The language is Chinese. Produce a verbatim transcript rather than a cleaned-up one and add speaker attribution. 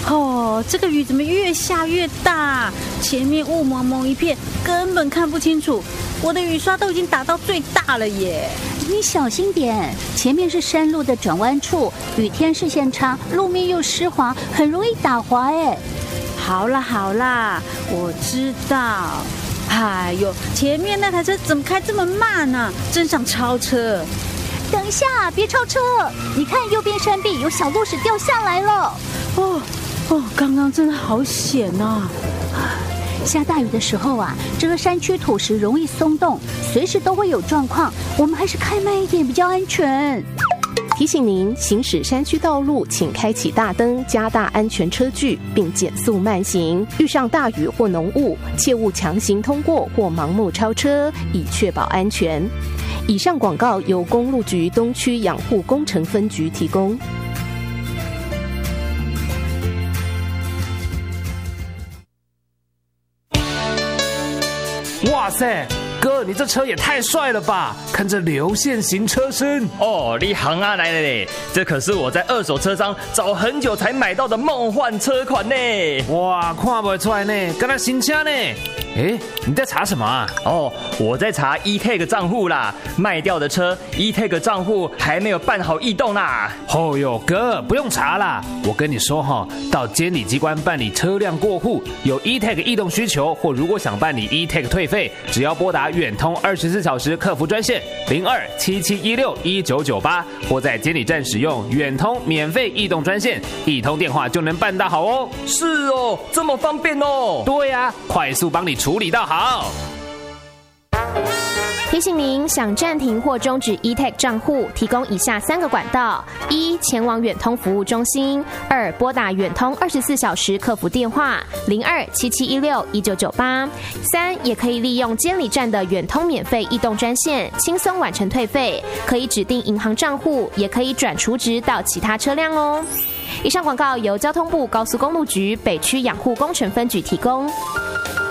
Speaker 1: 哦，这个雨怎么越下越大？前面雾蒙蒙一片，根本看不清楚。我的雨刷都已经打到最大了耶！
Speaker 2: 你小心点，前面是山路的转弯处，雨天视线差，路面又湿滑，很容易打滑哎。
Speaker 1: 好啦好啦，我知道。哎呦，前面那台车怎么开这么慢呢、啊？真想超车！
Speaker 2: 等一下，别超车！你看右边山壁有小路石掉下来了。
Speaker 1: 哦哦，刚刚真的好险呐、啊！
Speaker 2: 下大雨的时候啊，这个山区土石容易松动，随时都会有状况，我们还是开慢一点比较安全。
Speaker 3: 提醒您，行驶山区道路，请开启大灯，加大安全车距，并减速慢行。遇上大雨或浓雾，切勿强行通过或盲目超车，以确保安全。以上广告由公路局东区养护工程分局提供。
Speaker 4: 哇塞，哥，你这车也太帅了吧！看这流线型车身
Speaker 5: 哦，你行啊来了嘞！这可是我在二手车商找很久才买到的梦幻车款呢！
Speaker 4: 哇，看不出来呢，跟那新车呢。哎，你在查什么啊？
Speaker 5: 哦，我在查 E-Tag 账户啦，卖掉的车 E-Tag 账户还没有办好异动啦。
Speaker 4: 哦哟，哥，不用查啦，我跟你说哈，到监理机关办理车辆过户，有 E-Tag 异动需求，或如果想办理 E-Tag 退费，只要拨打远通二十四小时客服专线零二七七一六一九九八，或在监理站使用远通免费异动专线，一通电话就能办到好哦。
Speaker 5: 是哦，这么方便哦。
Speaker 4: 对呀、啊，快速帮你处理到好。
Speaker 3: 提醒您，想暂停或终止 E-Tag 账户，提供以下三个管道：一、前往远通服务中心；二、拨打远通二十四小时客服电话零二七七一六一九九八；三、也可以利用监理站的远通免费异动专线，轻松完成退费，可以指定银行账户，也可以转储值到其他车辆哦。以上广告由交通部高速公路局北区养护工程分局提供。